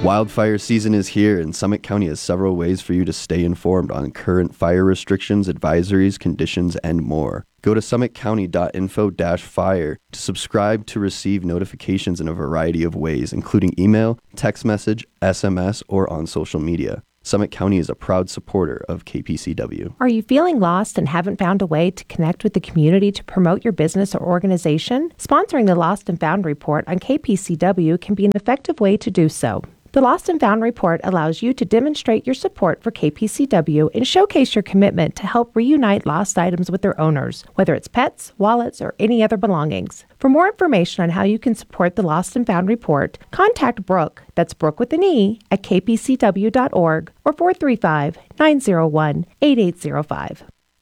Wildfire season is here, and Summit County has several ways for you to stay informed on current fire restrictions, advisories, conditions, and more. Go to summitcounty.info-fire to subscribe to receive notifications in a variety of ways, including email, text message, SMS, or on social media. Summit County is a proud supporter of KPCW. Are you feeling lost and haven't found a way to connect with the community to promote your business or organization? Sponsoring the Lost and Found Report on KPCW can be an effective way to do so. The Lost and Found Report allows you to demonstrate your support for KPCW and showcase your commitment to help reunite lost items with their owners, whether it's pets, wallets, or any other belongings. For more information on how you can support the Lost and Found Report, contact Brooke, that's Brooke with an E, at kpcw.org or 435-901-8805.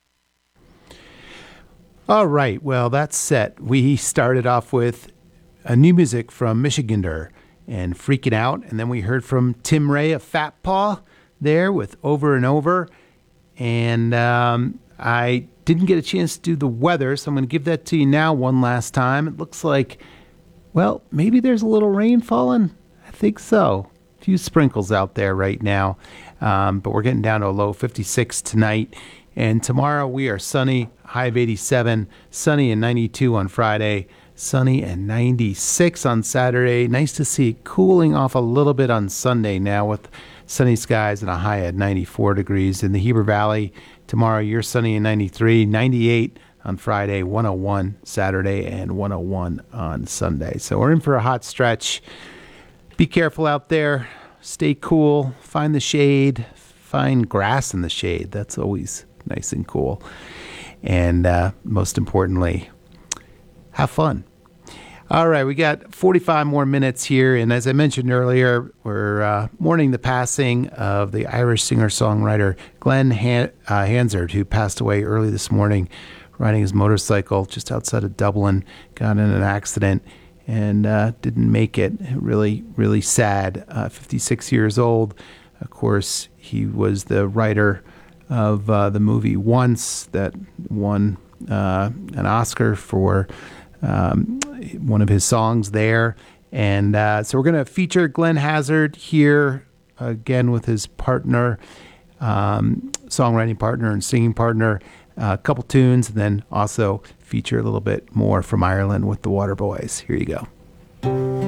All right, well, that's set. We started off with a new music from Michigander and Freaking Out. And then we heard from Tim Ray of Fat Paw there with Over and Over. And I didn't get a chance to do the weather, so I'm going to give that to you now one last time. It looks like, well, maybe there's a little rain falling. I think so. A few sprinkles out there right now. But we're getting down to a low 56 tonight. And tomorrow we are sunny, high of 87, sunny and 92 on Friday. Sunny and 96 on Saturday. Nice to see it cooling off a little bit on Sunday now with sunny skies and a high at 94 degrees. In the Heber Valley, tomorrow you're sunny and 93, 98 on Friday, 101 Saturday, and 101 on Sunday. So we're in for a hot stretch. Be careful out there. Stay cool. Find the shade. Find grass in the shade. That's always nice and cool. And most importantly, have fun. All right, we got 45 more minutes here. And as I mentioned earlier, we're mourning the passing of the Irish singer-songwriter Glenn Hansard, who passed away early this morning riding his motorcycle just outside of Dublin. Got in an accident and didn't make it. Really, really sad. 56 years old. Of course, he was the writer of the movie Once that won an Oscar for one of his songs there. And so we're going to feature Glenn Hansard here again with his partner, songwriting partner and singing partner, a couple tunes, and then also feature a little bit more from Ireland with the Waterboys. Here you go.